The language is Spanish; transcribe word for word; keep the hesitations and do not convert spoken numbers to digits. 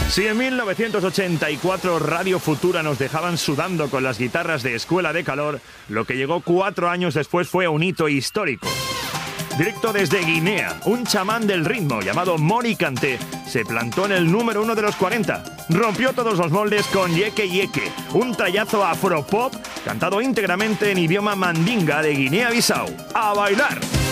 Si en mil novecientos ochenta y cuatro Radio Futura nos dejaban sudando con las guitarras de Escuela de Calor, lo que llegó cuatro años después fue un hito histórico. Directo desde Guinea, un chamán del ritmo llamado Mori Kanté se plantó en el número uno de los cuarenta. Rompió todos los moldes con Yeke Yeke, un trayazo afropop cantado íntegramente en idioma mandinga de Guinea-Bissau. ¡A bailar!